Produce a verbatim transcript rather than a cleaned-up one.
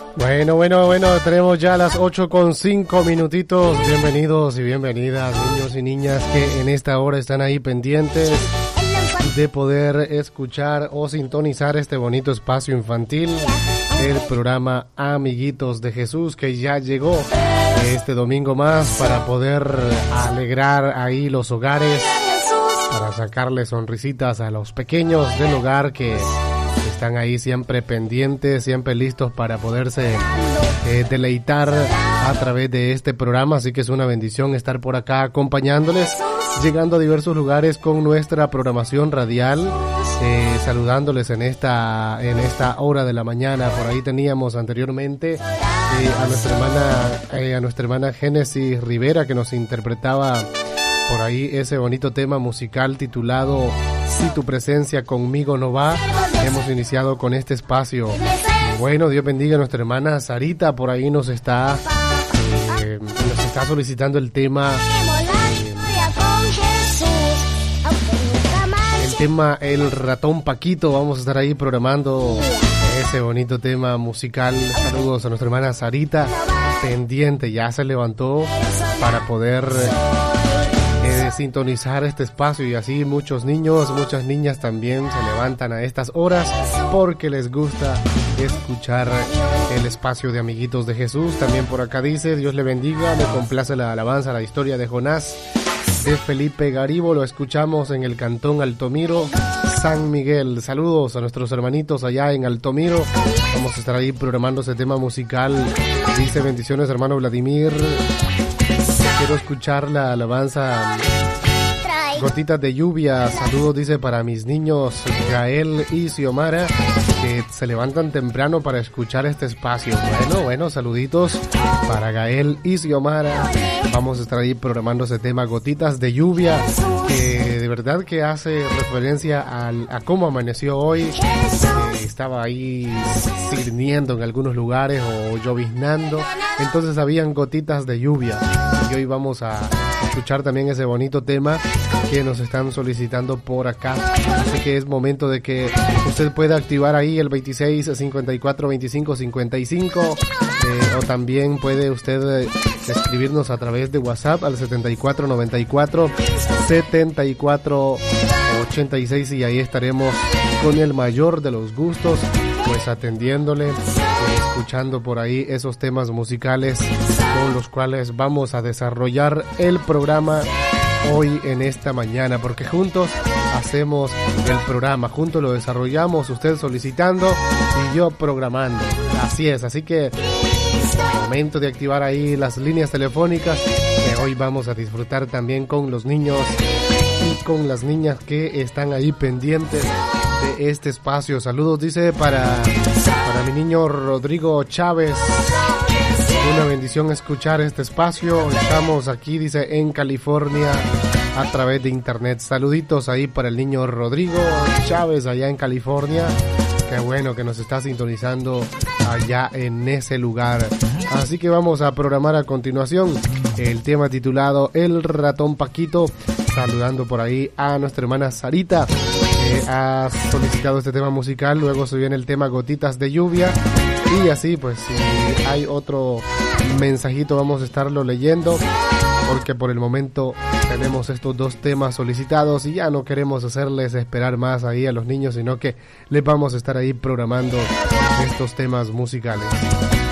Bueno, bueno, bueno, tenemos ya las ocho con cinco minutitos. Bienvenidos y bienvenidas, niños y niñas que en esta hora están ahí pendientes de poder escuchar o sintonizar este bonito espacio infantil, el programa Amiguitos de Jesús, que ya llegó este domingo más para poder alegrar ahí los hogares, para sacarle sonrisitas a los pequeños del hogar que están ahí siempre pendientes, siempre listos para poderse eh, deleitar a través de este programa. Así que es una bendición estar por acá acompañándoles, llegando a diversos lugares con nuestra programación radial, eh, saludándoles en esta en esta hora de la mañana. Por ahí teníamos anteriormente eh, a nuestra hermana eh, a nuestra hermana Génesis Rivera, que nos interpretaba por ahí ese bonito tema musical titulado Si tu presencia conmigo no va. Hemos iniciado con este espacio. Bueno, Dios bendiga a nuestra hermana Sarita, por ahí nos está eh, nos está solicitando el tema eh, el tema El Ratón Paquito. Vamos a estar ahí programando ese bonito tema musical. Saludos a nuestra hermana Sarita, pendiente, ya se levantó para poder eh, sintonizar este espacio, y así muchos niños, muchas niñas también se levantan a estas horas porque les gusta escuchar el espacio de Amiguitos de Jesús. También por acá dice: Dios le bendiga, me complace la alabanza, la historia de Jonás, de Felipe Garibo. Lo escuchamos en el cantón Altomiro, San Miguel. Saludos a nuestros hermanitos allá en Altomiro. Vamos a estar ahí programando ese tema musical. Dice: bendiciones, hermano Vladimir. Quiero escuchar la alabanza Gotitas de Lluvia. Saludos, dice, para mis niños Gael y Xiomara, que se levantan temprano para escuchar este espacio. Bueno, bueno, saluditos para Gael y Xiomara. Vamos a estar ahí programando ese tema Gotitas de Lluvia, que de verdad que hace referencia al, a cómo amaneció hoy. Eh, estaba ahí sirviendo en algunos lugares o lloviznando, entonces habían gotitas de lluvia. Y hoy vamos a escuchar también ese bonito tema que nos están solicitando por acá. Así que es momento de que usted pueda activar ahí el veintiséis cincuenta y cuatro veinticinco cincuenta y cinco, eh, o también puede usted eh, escribirnos a través de WhatsApp al setenta y cuatro noventa y cuatro setenta y cuatro ochenta y seis, y ahí estaremos con el mayor de los gustos, pues atendiéndole, escuchando por ahí esos temas musicales con los cuales vamos a desarrollar el programa hoy en esta mañana, porque juntos hacemos el programa, juntos lo desarrollamos, usted solicitando y yo programando. Así es, así que momento de activar ahí las líneas telefónicas, que hoy vamos a disfrutar también con los niños y con las niñas que están ahí pendientes de este espacio. Saludos, dice, para, para mi niño Rodrigo Chávez. Una bendición escuchar este espacio. Estamos aquí, dice, en California a través de internet. Saluditos ahí para el niño Rodrigo Chávez allá en California. Qué bueno que nos está sintonizando allá en ese lugar. Así que vamos a programar a continuación el tema titulado El Ratón Paquito. Saludando por ahí a nuestra hermana Sarita, que ha solicitado este tema musical. Luego se viene el tema Gotitas de Lluvia. Y así, pues, si hay otro mensajito, vamos a estarlo leyendo, porque por el momento tenemos estos dos temas solicitados y ya no queremos hacerles esperar más ahí a los niños, sino que les vamos a estar ahí programando estos temas musicales.